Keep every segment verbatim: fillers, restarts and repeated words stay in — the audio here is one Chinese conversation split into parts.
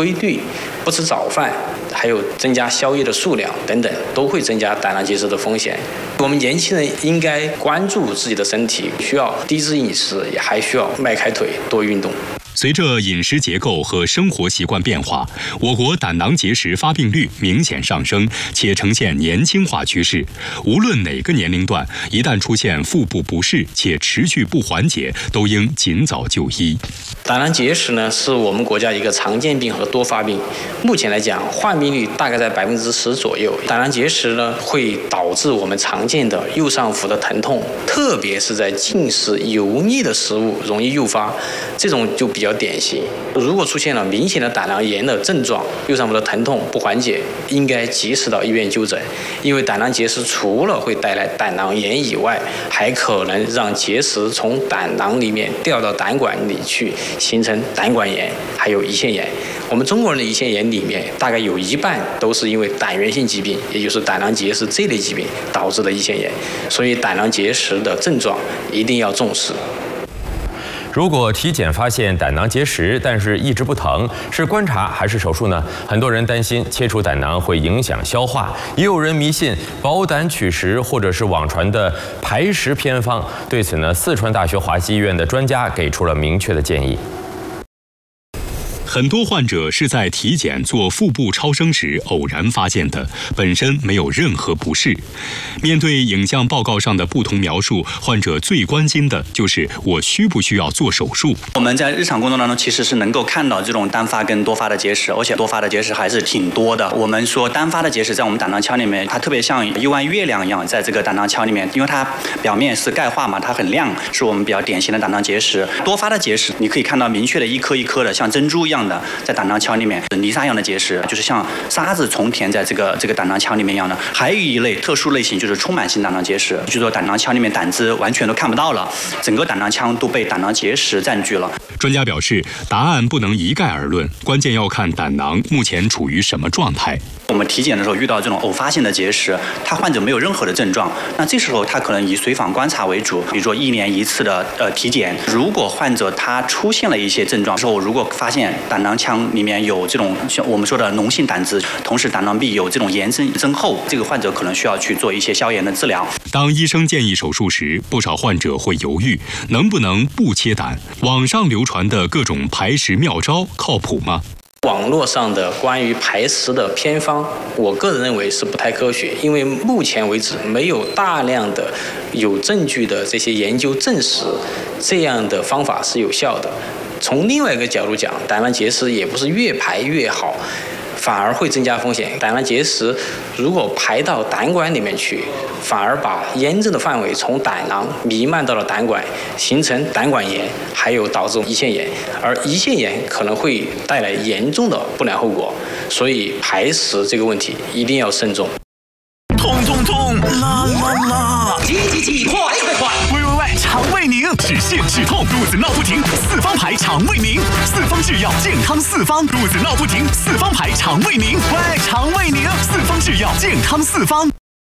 规律，不吃早饭，还有增加宵夜的数量等等，都会增加胆囊结石的风险。我们年轻人应该关注自己的身体，需要低脂饮食，也还需要迈开腿，多运动。 随着饮食结构和生活习惯变化，我国胆囊结石发病率明显上升，且呈现年轻化趋势。无论哪个年龄段，一旦出现腹部不适且持续不缓解，都应尽早就医。 胆囊结石呢，是我们国家一个常见病和多发病。目前来讲，患病率大概在百分之十左右。胆囊结石呢，会导致我们常见的右上腹的疼痛，特别是在进食油腻的食物容易诱发，这种就比较典型。如果出现了明显的胆囊炎的症状，右上腹的疼痛不缓解，应该及时到医院就诊。因为胆囊结石除了会带来胆囊炎以外，还可能让结石从胆囊里面掉到胆管里去，形成胆管炎，还有胰腺炎。我们中国人的胰腺炎里面，大概有一半都是因为胆源性疾病，也就是胆囊结石这类疾病导致的胰腺炎。所以胆囊结石的症状一定要重视。 如果体检发现胆囊结石，但是一直不疼，是观察还是手术呢？很多人担心切除胆囊会影响消化，也有人迷信保胆取石，或者是网传的排石偏方。对此呢，四川大学华西医院的专家给出了明确的建议。 很多患者是在体检做腹部超声时偶然发现的，本身没有任何不适。面对影像报告上的不同描述，患者最关心的就是我需不需要做手术。 我们在日常工作当中其实是能够看到这种单发跟多发的结石，而且多发的结石还是挺多的。我们说单发的结石在我们胆囊腔里面，它特别像一弯月亮一样，在这个胆囊腔里面，因为它表面是钙化嘛，它很亮，是我们比较典型的胆囊结石。多发的结石，你可以看到明确的一颗一颗的，像珍珠一样的在胆囊腔里面，泥沙一样的结石，就是像沙子重填在这个这个胆囊腔里面一样的。还有一类特殊类型就是充满性胆囊结石，就是说胆囊腔里面胆汁完全都看不到了，整个胆囊腔都被胆囊结石占据了。 专家表示，答案不能一概而论，关键要看胆囊目前处于什么状态。 我们体检的时候遇到这种偶发性的结石，他患者没有任何的症状，那这时候他可能以随访观察为主，比如说一年一次的呃体检。如果患者他出现了一些症状之后，如果发现胆囊腔里面有这种像我们说的脓性胆汁，同时胆囊壁有这种炎症增厚，这个患者可能需要去做一些消炎的治疗。 当医生建议手术时，不少患者会犹豫，能不能不切胆？网上流传的各种排石妙招靠谱吗？ 网络上的关于排石的偏方，我个人认为是不太科学，因为目前为止没有大量的有证据的这些研究证实这样的方法是有效的。从另外一个角度讲，胆囊结石也不是越排越好，反而会增加风险。胆囊结石如果排到胆管里面去，反而把炎症的范围从胆囊弥漫到了胆管，形成胆管炎，还有导致胰腺炎，而胰腺炎可能会带来严重的不良后果。所以排石这个问题一定要慎重。 痛痛痛，啦啦啦！ 急急急，快快快！ 喂喂喂，肠胃宁，止泻止痛，肚子闹不停，四方牌肠胃宁，四方制药健康四方，肚子闹不停，四方牌肠胃宁，喂，肠胃宁，四方制药健康四方。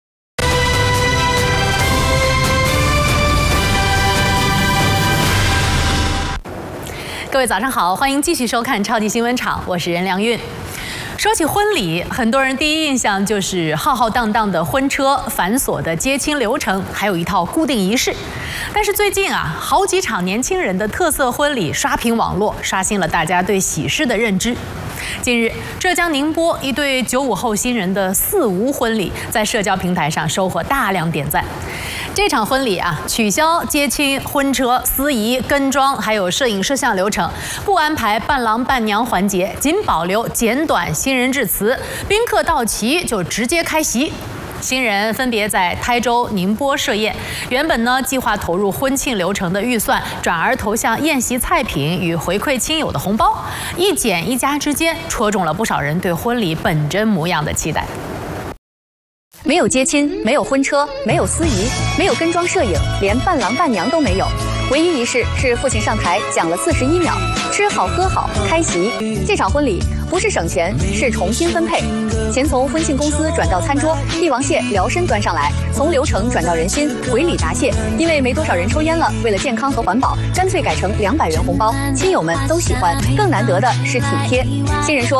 各位早上好，欢迎继续收看超级新闻场，我是任良韵。说起婚礼，很多人第一印象就是浩浩荡荡的婚车、繁琐的接亲流程，还有一套固定仪式。但是最近啊，好几场年轻人的特色婚礼刷屏网络，刷新了大家对喜事的认知。近日，浙江宁波一对九五后新人的四无婚礼，在社交平台上收获大量点赞。这场婚礼啊，取消接亲、婚车、司仪、跟妆，还有摄影摄像流程，不安排伴郎伴娘环节，仅保留简短新人致辞，宾客到齐就直接开席。新人分别在台州、宁波设宴，原本呢计划投入婚庆流程的预算，转而投向宴席菜品与回馈亲友的红包，一减一加之间，戳中了不少人对婚礼本真模样的期待。 没有接亲，没有婚车，没有司仪，没有跟妆摄影，连伴郎伴娘都没有。唯一仪式是父亲上台讲了四十一秒，吃好喝好开席。这场婚礼不是省钱，是重新分配。钱从婚庆公司转到餐桌，帝王蟹量身端上来，从流程转到人心，回礼答谢。因为没多少人抽烟了，为了健康和环保，干脆改成两百元红包，亲友们都喜欢。更难得的是体贴。新人说，